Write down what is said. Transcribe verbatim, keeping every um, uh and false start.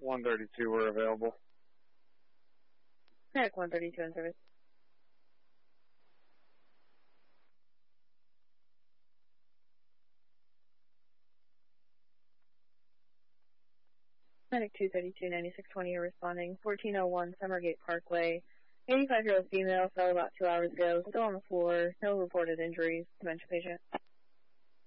one thirty-two were available. Medic one thirty-two in service. Medic two thirty-two, ninety-six twenty, you're responding. fourteen oh one Summergate Parkway. eighty-five-year-old female fell about two hours ago. Still on the floor. No reported injuries. Dementia patient.